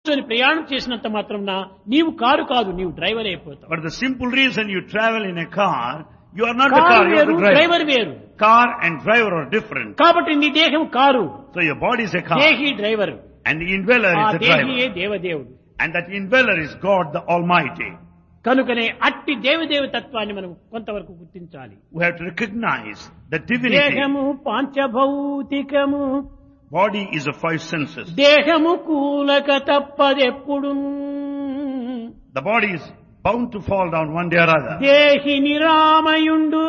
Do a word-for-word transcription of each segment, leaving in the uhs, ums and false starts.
ప్రయాణం చేసినంత మాత్రం నీవు కారు కాదు, నీవు డ్రైవర్ అయిపోతావు. But the simple reason you travel in a car, you are not the car, car you are వేరు, the driver. డ్రైవర్ వేరు. Car and driver are different. కాబట్టి నీ దేహం car, So your body is a car. దేహి driver, And the indweller ఆ is the దేహియే driver. దేవదేవుడు. And that indweller is God the Almighty. కనుకనే అట్టి దేవదేవ తత్వాన్ని మనం కొంతవరకు గుర్తించాలి. We have to recognize the divinity. దేహము పాంచభౌతికము, Body is the five senses. దేహము కూలక తప్పదెప్పుడు, The body is bound to fall down one day or other. దేహి నిరామయుండు,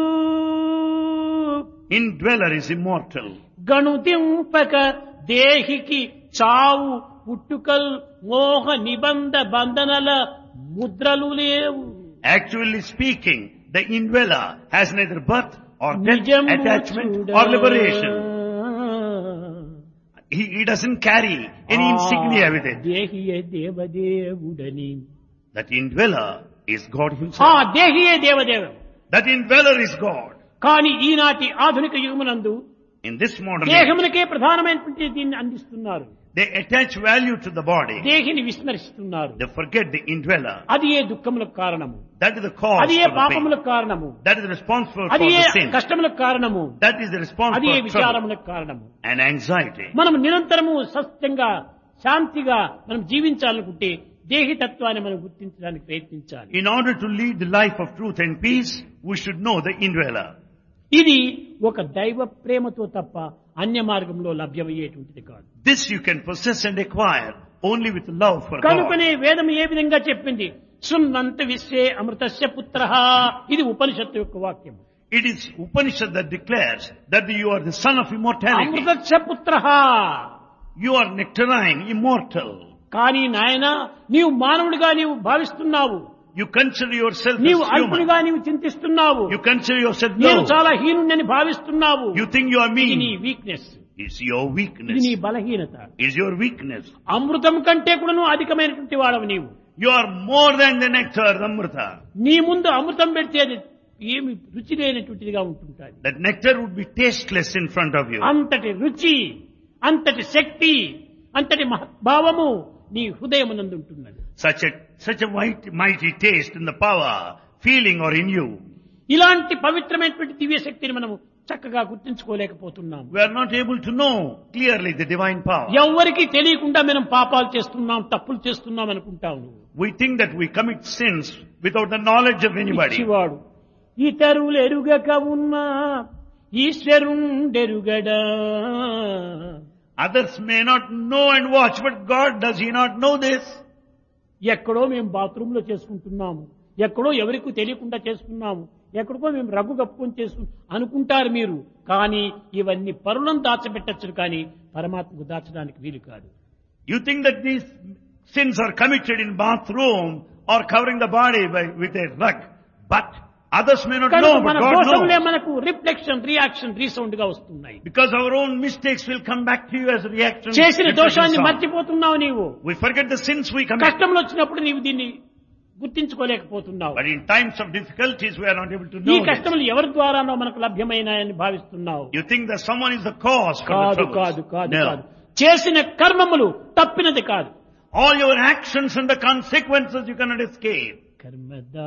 Indweller is immortal. గణుతింపక దేహికి చావు పుట్టుకల్ మోహ నిబంధ బంధనల ముద్రలు లేవు. Actually speaking, the indweller has neither birth or death, నిజము attachment చూడ. or liberation. He, he doesn't carry any insignia with it. దేహియే దేవదేవుడని, That indweller is God ఆ himself. దేహియే దేవదేవుడు. That indweller is God. కానీ ఈనాటి ఆధునిక యుగమునందు In this modern age, దేహమునకే ప్రధానమైనటువంటి దీన్ని అందిస్తున్నారు. they attach value to the body. దేహిని విస్మరిస్తున్నారు. They forget the indweller. అది ఏ దుఃఖములకు కారణము, That is the cause అది ఏ for the pain. పాపములకు కారణము, That is responsible for అది ఏ the sin. కష్టములకు కారణము, That is the అది responsible ఏ for trouble విచారములకు కారణము. and anxiety. మనం నిరంతరము సత్యంగా శాంతిగా మనం జీవించాలనుకుంటే దేహితత్వాన్ని మనం గుర్తించడానికి ప్రయత్నించాలి. In order to lead the life of truth and peace, we should know the indweller. ఇది ఒక దైవ ప్రేమతో తప్ప అన్య మార్గంలో లభ్యమయ్యేటువంటిది కాదు. This you can possess and acquire only with love for God. కనుకనే వేదం ఏ విధంగా చెప్పింది, శృణ్వంత విశ్వే అమృతస్య పుత్రః, ఇది ఉపనిషత్తు యొక్క వాక్యం. It is Upanishad that declares that you are the son of immortality. అమృతస్య పుత్రః. You are nectarine, immortal. కానీ నాయన నీవు మానవుడిగా నీవు భావిస్తున్నావు, You consider yourself నీవు as human. అల్పుడిగా నీవు చింతిస్తున్నావు, You consider yourself నేను low. చాలా హీనుడని భావిస్తున్నావు. You think you are ఇది నీ mean. వీక్నెస్, It's your ఇది weakness. నీ బలహీనత. It's your weakness. అమృతం కంటే కూడాను అధికమైనటువంటి వాడవు నీవు. You are more than the nectar, the amrita. నీ ముందు అమృతం పెడితే అది ఏమి రుచి లేనటువంటిదిగా ఉంటుంటుంది. That nectar would be tasteless in front of you. అంతటి రుచి, అంతటి శక్తి, అంతటి భావము నీ హృదయమునందు ఉంటున్నది. Such a such a mighty, mighty taste in the power, feeling or in you. ఇలాంటి పవిత్రమైనటువంటి దివ్య శక్తిని మనము చక్కగా గుర్తించుకోలేకపోతున్నాము. We are not able to know clearly the divine power. ఎవ్వరికీ తెలియకుండా మనం పాపాలు చేస్తున్నాం, తప్పులు చేస్తున్నాం అనుకుంటాము. We think that we commit sins without the knowledge of anybody. పిచ్చివాడు ఇతరులు ఎరుగక ఉన్నా ఈశ్వరుండెరుగడా. Others may not know and watch, but God, does He not know this? ఎక్కడో మేము బాత్రూమ్ లో చేసుకుంటున్నాము, ఎక్కడో ఎవరికి తెలియకుండా చేసుకున్నాము, ఎక్కడికో మేము రగ్గు కప్పుకొని చేసుకు అనుకుంటారు మీరు. కానీ ఇవన్నీ పరులను దాచబెట్టచ్చు, కానీ పరమాత్మకు దాచడానికి వీలు కాదు. You think that these sins are committed in bathroom or covering the body by, with a rug, but others may not know, మన but God దోషంలే knows. మనకు రిఫ్లెక్షన్, రియాక్షన్, రీసౌండ్ గా వస్తున్నాయి. Because our own mistakes will come back to you as a reaction. చేసిన reflection దోషాన్ని sound. మర్చిపోతున్నావు నీవు. We forget the sins we commit. కష్టంలో వచ్చినప్పుడు నీవు దీన్ని గుర్తించుకోలేకపోతున్నావు. But in times of difficulties, we are not able to ఈ know this. కష్టములు ఎవరి ద్వారానో మనకు లభ్యమైనాయని భావిస్తున్నావు. You think that someone is the cause for the కాదు troubles. కాదు కాదు No. కాదు. చేసిన కర్మములు తప్పినది కాదు. All your actions and the consequences you cannot escape. కర్మదా